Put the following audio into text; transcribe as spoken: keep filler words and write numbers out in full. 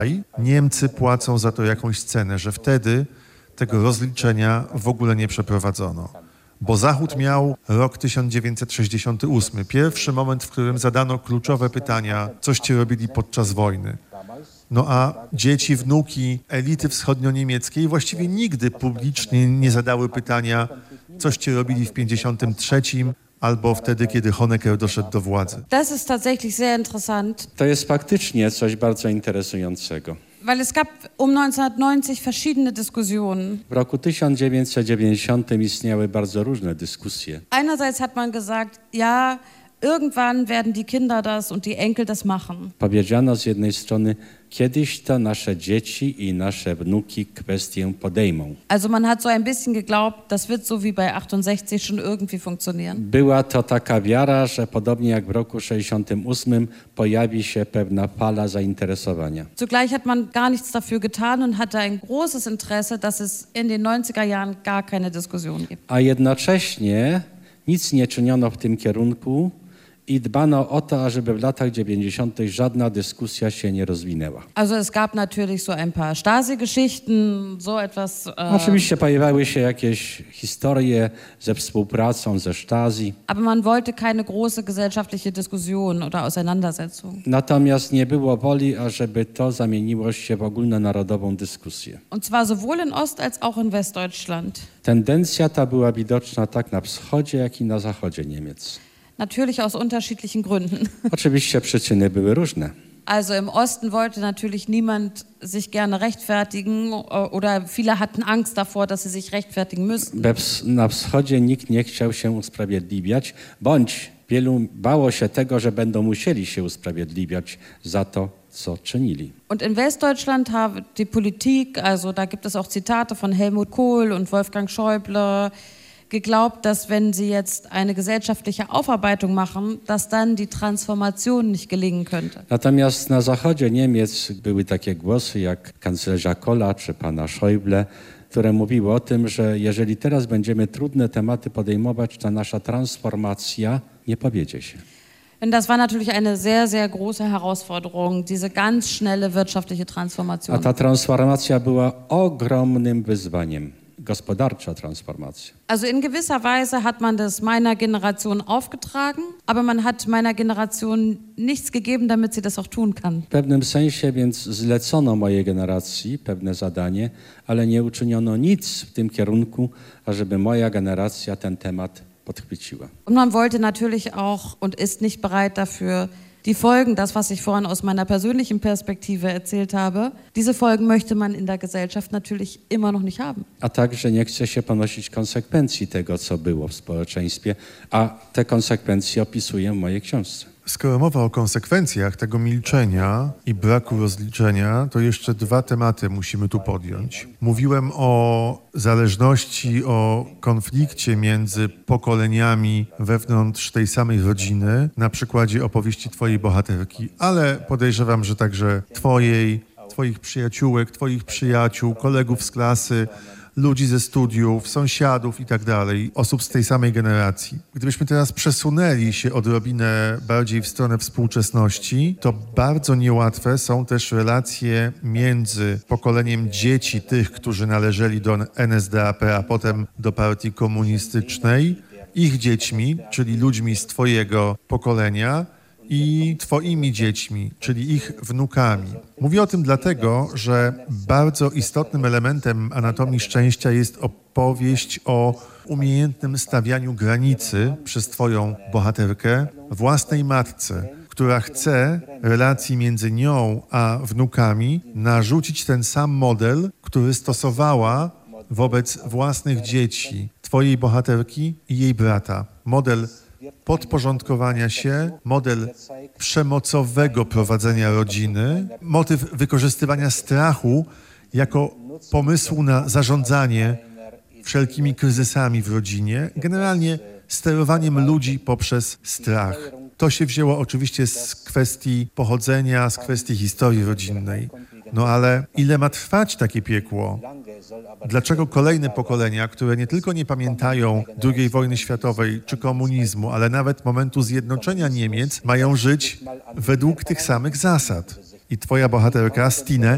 Niemcy płacą za to jakąś cenę, że wtedy tego rozliczenia w ogóle nie przeprowadzono. Bo Zachód miał rok tysiąc dziewięćset sześćdziesiąty ósmy, pierwszy moment, w którym zadano kluczowe pytania, coście robili podczas wojny. No a dzieci, wnuki elity wschodnio-niemieckiej właściwie nigdy publicznie nie zadały pytania, coście robili w pięćdziesiątym trzecim albo wtedy, kiedy Honecker doszedł do władzy. Das ist tatsächlich sehr interessant. To jest faktycznie coś bardzo interesującego. Weil es gab um neunzehnhundertneunzig verschiedene Diskussionen. W roku tysiąc dziewięćset dziewięćdziesiątym istniały bardzo różne dyskusje. Einerseits hat man gesagt, ja, irgendwann werden die Kinder das und die Enkel das machen. Powiedziano z jednej strony, kiedyś to nasze dzieci i nasze wnuki kwestię podejmą. Also man hat so ein bisschen geglaubt, das wird so wie bei achtundsechzig schon irgendwie funktionieren. Była to taka wiara, że podobnie jak w roku sześćdziesiątym ósmym pojawi się pewna fala zainteresowania. Zugleich hat man gar nichts dafür getan und hatte ein großes Interesse, dass es in den neunziger Jahren gar keine Diskussion gibt. A jednocześnie nic nie czyniono w tym kierunku i dbano o to, ażeby w latach dziewięćdziesiątych żadna dyskusja się nie rozwinęła. Also es gab natürlich so ein paar Stasi-Geschichten, so etwas. Äh, Oczywiście pojawiały się jakieś historie ze współpracą ze Stasi. Aber man wollte keine große gesellschaftliche Diskussion oder Auseinandersetzung. Natomiast nie było woli, ażeby to zamieniło się w ogólnonarodową dyskusję. Und zwar sowohl in Ost- als auch in Westdeutschland. Tendencja ta była widoczna tak na wschodzie, jak i na zachodzie Niemiec. Natürlich aus unterschiedlichen Gründen. Oczywiście przyczyny były różne. Also im Osten wollte natürlich niemand sich gerne rechtfertigen oder viele hatten Angst davor, dass sie sich rechtfertigen müssten. Na wschodzie nikt nie chciał się usprawiedliwiać, bądź wielu bało się tego, że będą musieli się usprawiedliwiać za to, co czynili. Und in Westdeutschland hat die Politik, also da gibt es auch Zitate von Helmut Kohl und Wolfgang Schäuble, geglaubt, dass wenn sie jetzt eine gesellschaftliche Aufarbeitung machen, dass dann die Transformation nicht gelingen könnte. Natomiast na zachodzie Niemiec były takie głosy jak kanclerza Kohla czy pana Schäuble, które mówiły o tym, że jeżeli teraz będziemy trudne tematy podejmować, to nasza transformacja nie powiedzie się. Und das war natürlich eine sehr, sehr große Herausforderung, diese ganz schnelle wirtschaftliche Transformation. A ta transformacja była ogromnym wyzwaniem. Gospodarcza transformacja. Also in gewisser Weise hat man das meiner Generation aufgetragen, aber man hat meiner Generation nichts gegeben, damit sie das auch tun kann. W pewnym sensie więc zlecono mojej generacji pewne zadanie, ale nie uczyniono nic w tym kierunku, ażeby moja generacja ten temat podchwyciła. Und man wollte natürlich auch und ist nicht bereit dafür, die Folgen, das, was ich vorhin aus meiner persönlichen Perspektive erzählt habe, diese Folgen möchte man in der Gesellschaft natürlich immer noch nicht haben. A także nie chce się ponosić konsekwencji tego, co było w społeczeństwie, a te konsekwencje opisuję w mojej książce. Skoro mowa o konsekwencjach tego milczenia i braku rozliczenia, to jeszcze dwa tematy musimy tu podjąć. Mówiłem o zależności, o konflikcie między pokoleniami wewnątrz tej samej rodziny, na przykładzie opowieści twojej bohaterki, ale podejrzewam, że także twojej, twoich przyjaciółek, twoich przyjaciół, kolegów z klasy, ludzi ze studiów, sąsiadów i tak dalej, osób z tej samej generacji. Gdybyśmy teraz przesunęli się odrobinę bardziej w stronę współczesności, to bardzo niełatwe są też relacje między pokoleniem dzieci tych, którzy należeli do N S D A P, a potem do partii komunistycznej, ich dziećmi, czyli ludźmi z twojego pokolenia, i twoimi dziećmi, czyli ich wnukami. Mówię o tym dlatego, że bardzo istotnym elementem anatomii szczęścia jest opowieść o umiejętnym stawianiu granicy przez twoją bohaterkę własnej matce, która chce relacji między nią a wnukami narzucić ten sam model, który stosowała wobec własnych dzieci, twojej bohaterki i jej brata. Model podporządkowania się, model przemocowego prowadzenia rodziny, motyw wykorzystywania strachu jako pomysłu na zarządzanie wszelkimi kryzysami w rodzinie, generalnie sterowaniem ludzi poprzez strach. To się wzięło oczywiście z kwestii pochodzenia, z kwestii historii rodzinnej. No ale ile ma trwać takie piekło? Dlaczego kolejne pokolenia, które nie tylko nie pamiętają drugiej wojny światowej czy komunizmu, ale nawet momentu zjednoczenia Niemiec, mają żyć według tych samych zasad? I twoja bohaterka, Stine,